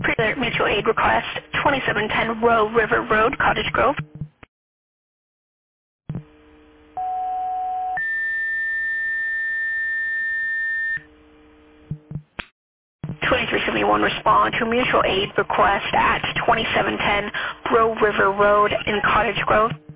Pre-alert mutual aid request, 2710 Roe River Road, Cottage Grove. 2371 respond to mutual aid request at 2710 Roe River Road in Cottage Grove.